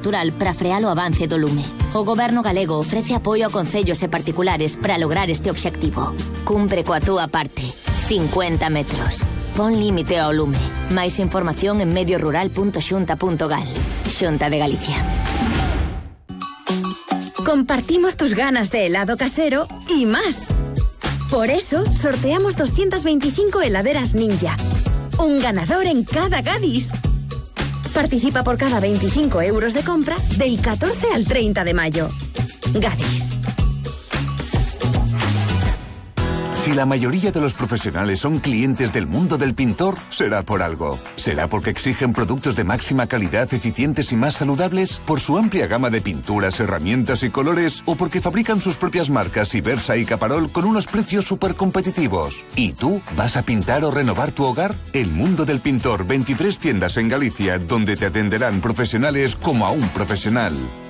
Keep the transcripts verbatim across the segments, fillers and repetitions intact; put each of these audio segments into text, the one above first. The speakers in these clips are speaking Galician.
estrutural para frear o avance do lume. O Goberno galego ofrece apoio a concellos e particulares para lograr este obxectivo. Cumpre coa túa parte. cincuenta metros. Pon límite ao lume. Máis información en medio rural punto xunta punto gal. Xunta de Galicia. Compartimos tus ganas de helado casero y más. Por eso, sorteamos doscientas veinticinco heladeras Ninja. Un ganador en cada Gadis. Participa por cada veinticinco euros de compra del catorce al treinta de mayo. Gadis. Si la mayoría de los profesionales son clientes del mundo del pintor, será por algo. ¿Será porque exigen productos de máxima calidad, eficientes y más saludables? ¿Por su amplia gama de pinturas, herramientas y colores? ¿O porque fabrican sus propias marcas Ibersa y Caparol con unos precios súper competitivos? ¿Y tú vas a pintar o renovar tu hogar? El mundo del pintor, veintitrés tiendas en Galicia, donde te atenderán profesionales como a un profesional.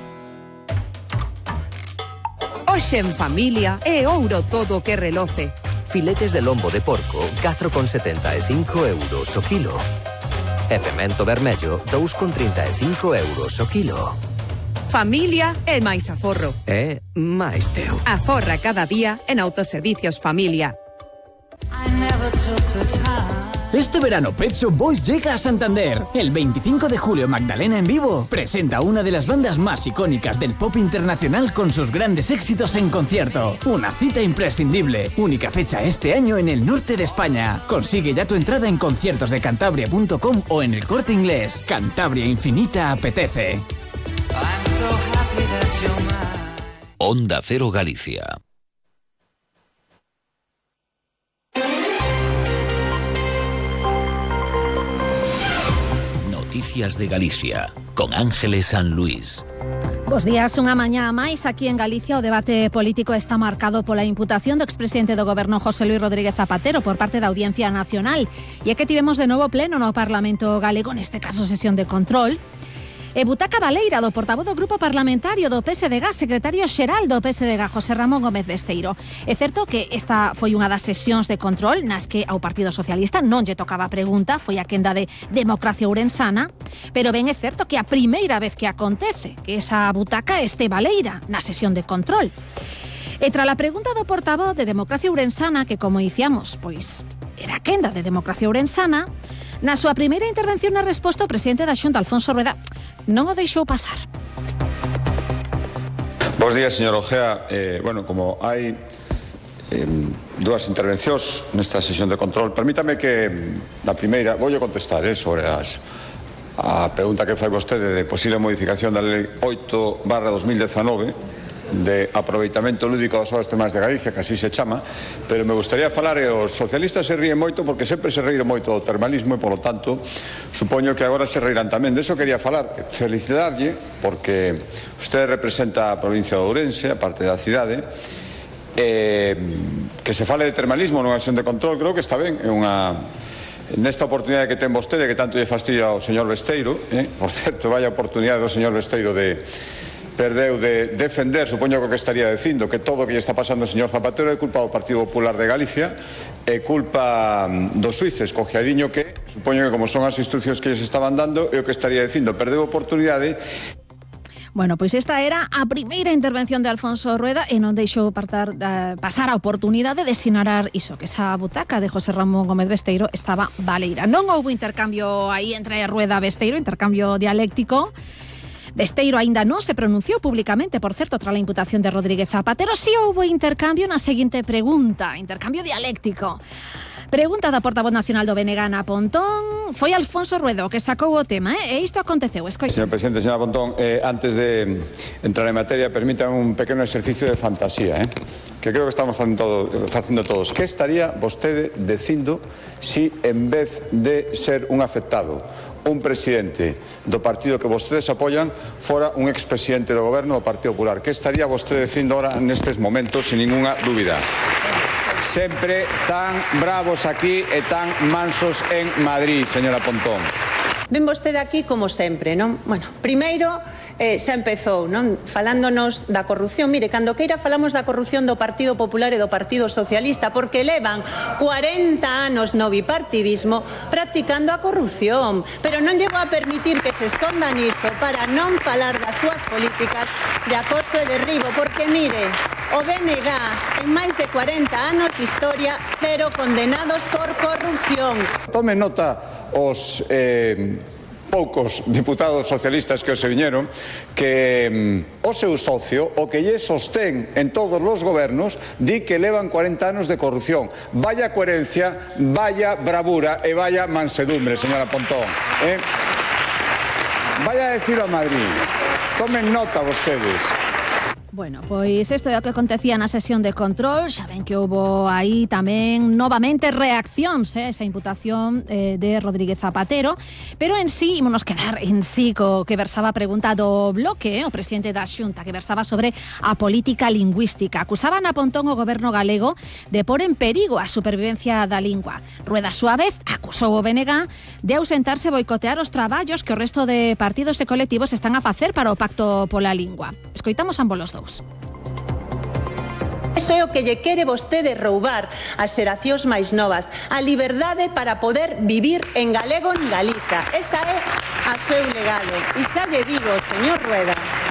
Hoxe en familia é ouro todo o que reloce. Filetes de lombo de porco, catro con setenta e cinco euros o kilo. E pemento vermello, dous con trinta e cinco euros o kilo. Familia é máis aforro. É máis teu. Aforra cada día en Autoservicios Familia. Este verano Pet Shop Boys llega a Santander. El veinticinco de julio Magdalena en Vivo presenta una de las bandas más icónicas del pop internacional con sus grandes éxitos en concierto. Una cita imprescindible. Única fecha este año en el norte de España. Consigue ya tu entrada en conciertos de cantabria punto com o en el Corte Inglés. Cantabria Infinita apetece. Onda Cero Galicia. Noticias de Galicia, con Ángeles San Luis. Bos días, unha mañá máis aquí en Galicia. O debate político está marcado pola imputación do expresidente do Goberno José Luis Rodríguez Zapatero por parte da Audiencia Nacional. E é que tivemos de novo pleno no Parlamento galego, neste caso sesión de control. E butaca baleira do portavoz do Grupo Parlamentario do P S D G, secretario xeral do P S D G, José Ramón Gómez Besteiro. É certo que esta foi unha das sesións de control nas que ao Partido Socialista non lle tocaba pregunta, foi a quenda de Democracia Ourensana, pero ben é certo que a primeira vez que acontece que esa butaca este baleira na sesión de control. E tras a pregunta do portavoz de Democracia Ourensana, que como dicíamos, pois era a quenda de Democracia Ourensana, na súa primeira intervención na resposta o presidente da Xunta, Alfonso Rueda, non o deixou pasar. Bos días, señor Ojea. Eh, bueno, como hai eh, dúas intervencións nesta sesión de control, permítame que na primeira voulle contestar eh, sobre as, a pregunta que fai vostede de posible modificación da lei oito barra dos mil dezanove de aproveitamento lúdico das obras termais de Galicia, que así se chama, pero me gustaría falar, e os socialistas se ríen moito porque sempre se ríen moito do termalismo e, polo tanto, supoño que agora se reirán tamén. De eso quería falar, felicitarlle, porque usted representa a provincia de Ourense, a parte da cidade, eh, que se fale de termalismo nunha sesión de control, creo que está ben, é unha... Nesta oportunidade que ten vostede, que tanto lle fastidia ao señor Besteiro, eh? Por certo, vaya oportunidade do señor Besteiro de... perdeu de defender, supoño que o que estaría dicindo, que todo o que lle está pasando ao señor Zapatero é culpa do Partido Popular de Galicia, é culpa dos suíces, cojeadiño que, supoño que como son as instruccións que lles estaban dando, é o que estaría dicindo, perdeu a oportunidade. Bueno, pois esta era a primeira intervención de Alfonso Rueda e non deixou partar, uh, pasar a oportunidade de sinalar iso, que esa butaca de José Ramón Gómez Besteiro estaba baleira. Non houbo intercambio aí entre Rueda e Besteiro, intercambio dialéctico. Besteiro aínda non se pronunciou públicamente, por certo, tras a imputación de Rodríguez Zapatero. Si houbo intercambio na seguinte pregunta, intercambio dialéctico. Pregunta da portavoz nacional do B N G, Ana Pontón. Foi Alfonso Rueda que sacou o tema, eh? E isto aconteceu. Escoita. Señor presidente, señora Pontón, eh, antes de entrar en materia, permítanme un pequeno exercicio de fantasía, eh? que creo que estamos facendo, todo, facendo todos. Que estaría vostede dicindo si en vez de ser un afectado, un presidente do partido que vostedes apoian fora un expresidente do goberno do Partido Popular? Que estaría vostede dicindo ahora nestes momentos, sin ninguna dúbida? Sempre tan bravos aquí e tan mansos en Madrid, señora Pontón. Ven vostede aquí como sempre, non? Bueno, primeiro eh, xa empezou, non? Falándonos da corrupción. Mire, cando queira falamos da corrupción do Partido Popular e do Partido Socialista, porque levan cuarenta anos no bipartidismo practicando a corrupción, pero non llego a permitir que se escondan iso para non falar das súas políticas de acoso e derribo, porque mire, o B N G en máis de cuarenta anos de historia, cero condenados por corrupción. Tome nota os eh, poucos diputados socialistas que os se viñeron que mm, o seu socio, o que lle sostén en todos os gobernos, di que levan cuarenta anos de corrupción. Vaya coherencia, vaya bravura e vaya mansedumbre, señora Pontón. Eh? Vaya a decirlo a Madrid. Tomen nota vostedes. Bueno, pois isto é o que acontecía na sesión de control. Xa ven que houbo aí tamén novamente reaccións, eh, esa imputación eh, de Rodríguez Zapatero, pero en sí, ímonos quedar en sí co que versaba a pregunta do bloque, eh, o presidente da Xunta, que versaba sobre a política lingüística. Acusaban a Pontón o goberno galego de pôr en perigo a supervivencia da lingua. Rueda, a súa vez, acusou o B N G de ausentarse e boicotear os traballos que o resto de partidos e colectivos están a facer para o Pacto pola Lingua. Escoitamos ambos os dous. Iso é o que lle quere vostede roubar ás xeracións máis novas, a liberdade para poder vivir en galego en Galiza. Esa é a seu legado. E xa lle digo, señor Rueda,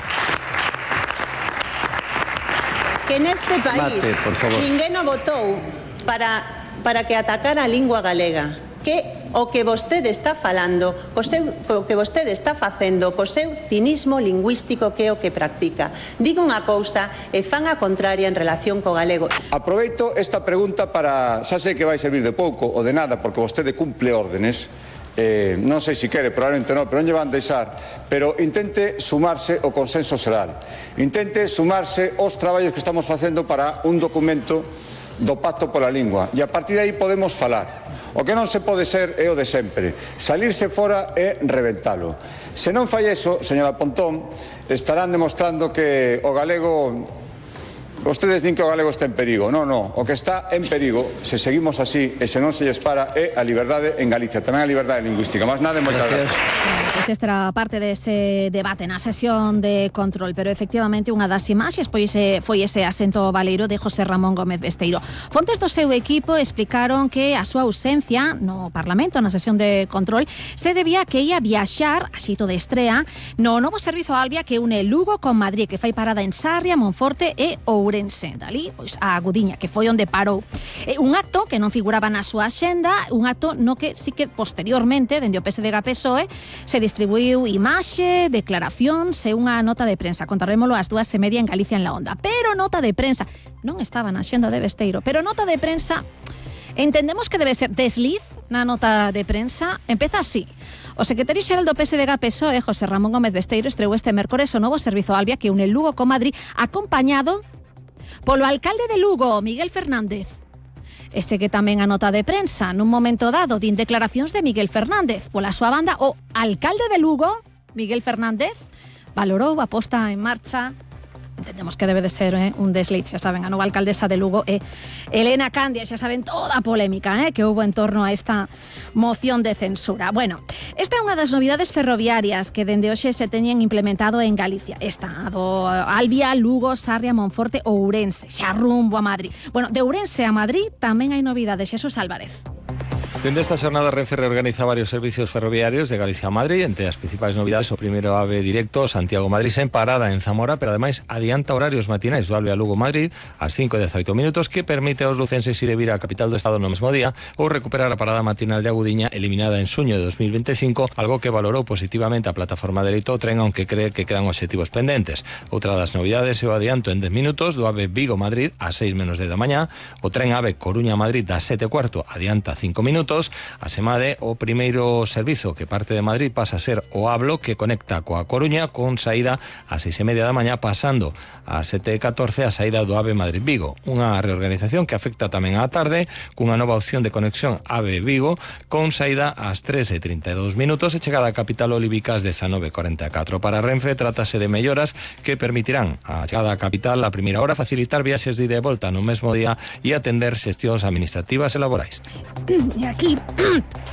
que neste país Mate, ninguén o votou para, para que atacara a lingua galega. Que o que vostede está falando, o, seu, o que vostede está facendo co seu cinismo lingüístico, que é o que practica. Digo unha cousa e fan a contraria en relación co galego. Aproveito esta pregunta para, xa sei que vai servir de pouco ou de nada, porque vostede cumple órdenes, eh, non sei se quere, probablemente non, pero non lle van deixar, pero intente sumarse ao consenso xeral, intente sumarse aos traballos que estamos facendo para un documento do Pacto pola Lingua, e a partir de aí podemos falar. O que non se pode ser é o de sempre, salirse fora e reventalo. Se non fai eso, señora Pontón, estarán demostrando que o galego... Vostedes din que o galego está en perigo. Non, non, o que está en perigo, se seguimos así e se non se lles para, é a liberdade en Galicia, tamén a liberdade lingüística. Más nada, moitas gracias. Pois esta era parte dese debate na sesión de control, pero efectivamente unha das imaxes pois foi ese asento baleiro de José Ramón Gómez Besteiro. Fontes do seu equipo explicaron que a súa ausencia no Parlamento na sesión de control se debía a que ia viaxar a xito de estrea no novo servizo Albia que une Lugo con Madrid, que fai parada en Sarria, Monforte e Ourense. Dali, pois a Agudiña, que foi onde parou. E un acto que non figuraba na súa axenda, un acto no que sí que posteriormente, dende o P S D G P S O E, se distribuiu imaxe, declaracións e unha nota de prensa. Contarrémolo ás dúas e media en Galicia en la Onda. Pero nota de prensa, non estaba na axenda de Besteiro, pero nota de prensa, entendemos que debe ser desliz na nota de prensa. Empeza así. O secretario xeral do P S D G P S O E, José Ramón Gómez Besteiro, estreou este mércores o novo servizo Albia que une Lugo con Madrid, acompañado polo alcalde de Lugo, Miguel Fernández. Este que tamén a nota de prensa, nun momento dado, din declaracións de Miguel Fernández. Pola súa banda, o alcalde de Lugo, Miguel Fernández, valorou a posta en marcha, entendemos que debe de ser eh, un desliz, xa saben, a nova alcaldesa de Lugo é eh, Elena Candia, xa saben toda a polémica eh, que houve en torno a esta moción de censura. Bueno, esta é unha das novidades ferroviarias que dende hoxe se teñen implementado en Galicia. Esta, do Albia, Lugo, Sarria, Monforte ou Ourense, xa rumbo a Madrid. Bueno, de Ourense a Madrid tamén hai novidades. Xesús Álvarez. Dende esta xornada Renfe reorganiza varios servicios ferroviarios de Galicia a Madrid. Entre as principais novidades, o primeiro AVE directo Santiago-Madrid sen parada en Zamora, pero ademais adianta horarios matinais do AVE a Lugo-Madrid ás cinco e dezaoito minutos, que permite aos lucenses ir e vir á capital do Estado no mesmo día ou recuperar a parada matinal de Agudiña eliminada en xuño de dos mil veinticinco, algo que valorou positivamente a plataforma de Leito Tren, aunque cree que quedan obxectivos pendentes. Outra das novidades é o adianto en dez minutos do AVE Vigo-Madrid ás seis menos dez da mañá, o tren AVE Coruña-Madrid das sete e cuarto adianta cinco minutos. A SEMADE, o primeiro servizo que parte de Madrid pasa a ser o Ablo, que conecta coa Coruña con saída ás seis e media da mañá, pasando ás sete e catorce a saída do AVE Madrid-Vigo. Unha reorganización que afecta tamén á tarde, cunha nova opción de conexión AVE-Vigo, con saída ás tres e trinta e dous minutos e chegada á capital Olivicas dezanove e corenta e catro. Para Renfe, trátase de melloras que permitirán a chegada á capital a primeira hora, facilitar viaxes de ida e volta no mesmo día e atender xestións administrativas e laborais. E aquí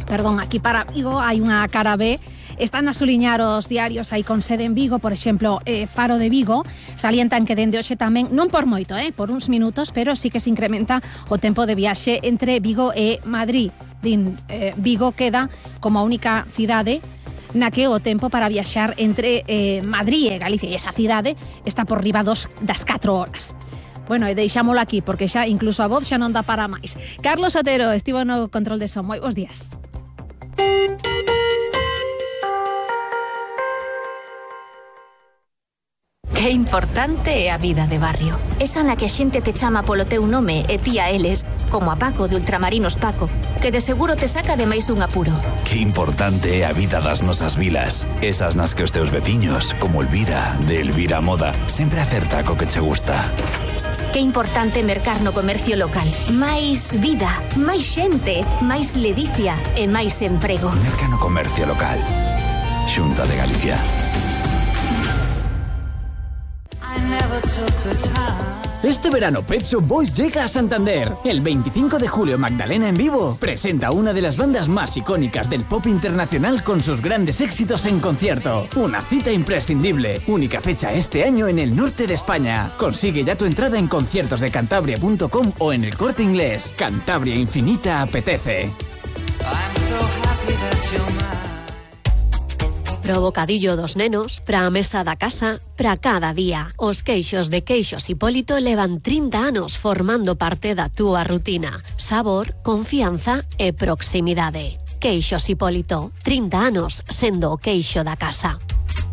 perdón, aquí para Vigo hai unha cara B. Están a suliñar os diarios aí con sede en Vigo, por exemplo, eh, Faro de Vigo, salientan que dende hoxe tamén, non por moito, eh, por uns minutos, pero sí que se incrementa o tempo de viaxe entre Vigo e Madrid. Din, eh, Vigo queda como a única cidade na que o tempo para viaxar entre eh, Madrid e Galicia e esa cidade está por riba dos, das catro horas. Bueno, e deixámolo aquí, porque xa incluso a voz xa non dá para máis. Carlos Otero estivo no control de son. Moi bons días. Que importante é a vida de barrio. Esa na que a xente te chama polo teu nome e ti a eles, como a Paco de Ultramarinos Paco, que de seguro te saca de máis dun apuro. Que importante é a vida das nosas vilas. Esas nas que os teus veciños, como Elvira, de Elvira Moda, sempre acerta co que che gusta. Que importante mercar no comercio local. Máis vida, máis xente, máis ledicia e máis emprego. Merca no comercio local. Xunta de Galicia. Este verano Pet Shop Boys llega a Santander. El veinticinco de julio Magdalena en Vivo presenta una de las bandas más icónicas del pop internacional con sus grandes éxitos en concierto. Una cita imprescindible. Única fecha este año en el norte de España. Consigue ya tu entrada en conciertos de cantabria punto com o en El Corte Inglés. Cantabria Infinita apetece. Pro bocadillo dos nenos, pra a mesa da casa, pra cada día. Os queixos de Queixos Hipólito levan trinta anos formando parte da túa rutina. Sabor, confianza e proximidade. Queixos Hipólito, trinta anos sendo o queixo da casa.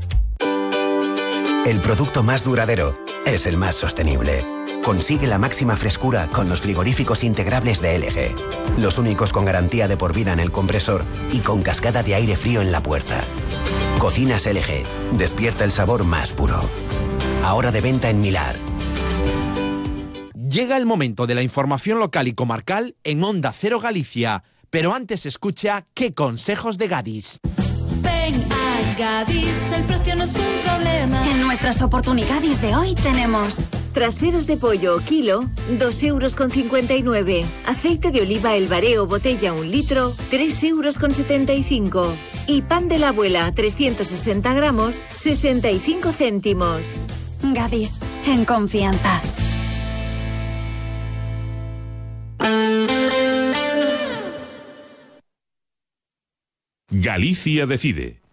El producto más duradero es el más sostenible. Consigue la máxima frescura con los frigoríficos integrables de L G. Los únicos con garantía de por vida en el compresor y con cascada de aire frío en la puerta. Cocinas L G. Despierta el sabor más puro. Ahora de venta en Milar. Llega el momento de la información local y comarcal en Onda Cero Galicia. Pero antes escucha ¿Qué consejos de Gadis? Ven a Gadis, el precio no es un problema. En nuestras oportunidades de hoy tenemos traseros de pollo kilo, dos euros con cincuenta y nueve. Aceite de oliva El Bareo botella un litro, tres euros con setenta y cinco. Y pan de la abuela trescientos sesenta gramos, sesenta y cinco céntimos. Gadis, en confianza. Galicia decide.